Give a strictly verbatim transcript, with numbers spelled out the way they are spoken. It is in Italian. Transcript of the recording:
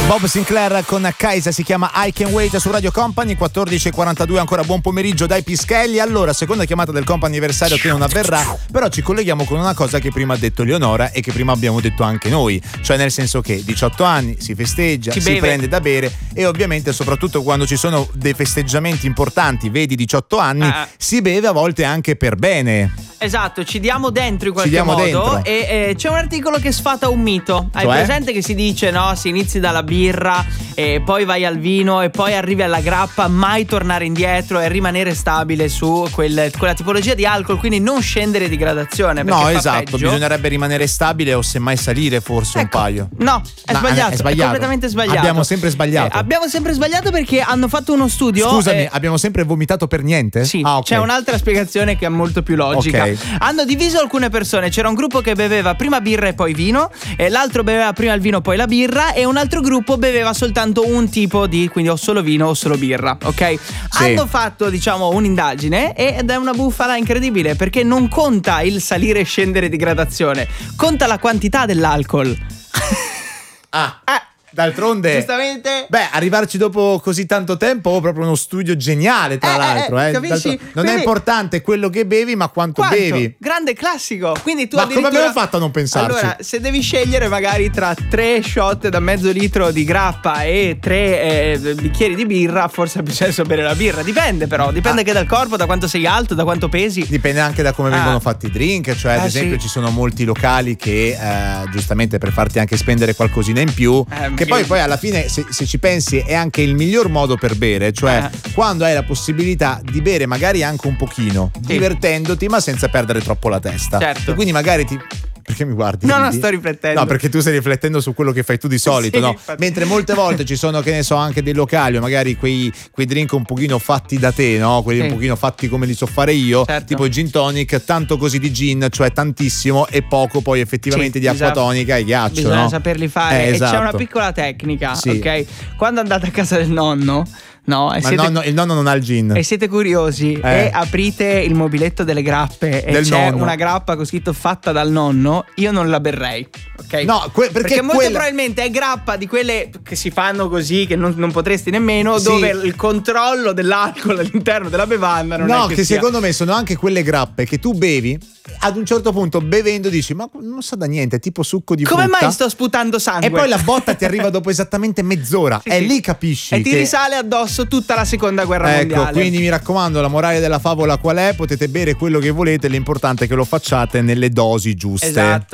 Bob Sinclair con Kaisa, si chiama I Can Wait su Radio Company. Quattordici e quarantadue, ancora buon pomeriggio dai Pischelli. Allora, seconda chiamata del comp'anniversario che non avverrà, però ci colleghiamo con una cosa che prima ha detto Leonora e che prima abbiamo detto anche noi, cioè nel senso che diciotto anni, si festeggia, si, si beve. prende da bere e ovviamente soprattutto quando ci sono dei festeggiamenti importanti, vedi diciotto anni, ah. si beve a volte anche per bene. Esatto, ci diamo dentro in qualche ci diamo modo dentro. e eh, c'è un articolo che sfata un mito. Hai Cioè? presente che si dice, no, si inizi dalla birra e poi vai al vino e poi arrivi alla grappa, mai tornare indietro e rimanere stabile su quel, quella tipologia di alcol, quindi non scendere di gradazione, perché No, fa esatto, peggio. Bisognerebbe rimanere stabile o semmai salire forse Ecco, un paio. No, è, No, sbagliato, è sbagliato. è completamente sbagliato. Abbiamo sempre sbagliato. Eh, abbiamo sempre sbagliato perché hanno fatto uno studio. Scusami, eh, abbiamo sempre vomitato per niente? Sì, ah, okay. C'è un'altra spiegazione che è molto più logica. Okay. Hanno diviso alcune persone. C'era un gruppo che beveva prima birra e poi vino, e l'altro beveva prima il vino poi la birra, e un altro gruppo beveva soltanto un tipo di, quindi o solo vino o solo birra, ok? Sì. Hanno fatto, diciamo, un'indagine ed è una bufala incredibile, perché non conta il salire e scendere di gradazione, conta la quantità dell'alcol. Ah, eh. D'altronde, giustamente, beh, arrivarci dopo così tanto tempo è proprio uno studio geniale, tra eh, l'altro. Eh, eh. capisci? Non Quindi, è importante quello che bevi, ma quanto, quanto? bevi. Grande classico. Quindi tu ma addirittura... come abbiamo fatto a non pensarci? Allora, se devi scegliere magari tra tre shot da mezzo litro di grappa e tre eh, bicchieri di birra, forse ha più senso bere la birra. Dipende, però, dipende ah. che dal corpo, da quanto sei alto, da quanto pesi. Dipende anche da come ah. vengono fatti i drink. Cioè, ad eh, esempio, sì. ci sono molti locali che eh, giustamente per farti anche spendere qualcosina in più, eh, che poi, poi alla fine, Se, se ci pensi, è anche il miglior modo per bere, cioè eh. quando hai la possibilità di bere magari anche un pochino, sì. divertendoti ma senza perdere troppo la testa. Certo. E quindi magari ti... Perché mi guardi? No, no, sto riflettendo. No, perché tu stai riflettendo su quello che fai tu di solito, sì, no? infatti. Mentre molte volte ci sono, che ne so, anche dei locali, magari quei, quei drink un pochino fatti da te, no? Quelli sì. un pochino fatti come li so fare io, certo. tipo i gin tonic, tanto così di gin, cioè tantissimo, e poco poi effettivamente sì, di acqua bisogna, tonica e ghiaccio, bisogna no? saperli fare. Eh, esatto. E c'è una piccola tecnica, sì. ok? Quando andate a casa del nonno, no, e ma siete, il, nonno, il nonno non ha il gin e siete curiosi eh. e aprite il mobiletto delle grappe e del c'è nonno. una grappa con scritto fatta dal nonno, io non la berrei, ok? No, que- perché, perché molto quella... probabilmente è grappa di quelle che si fanno così, che non, non potresti nemmeno, sì. dove il controllo dell'alcol all'interno della bevanda non no, è che, che sia... secondo me sono anche quelle grappe che tu bevi, ad un certo punto bevendo dici ma non sa da niente, è tipo succo di come frutta. Come mai sto sputando sangue? E poi la botta ti arriva dopo esattamente mezz'ora sì, e sì. lì capisci e ti che... risale addosso tutta la seconda guerra ecco, mondiale. Quindi mi raccomando, la morale della favola qual è? Potete bere quello che volete, l'importante è che lo facciate nelle dosi giuste. Esatto.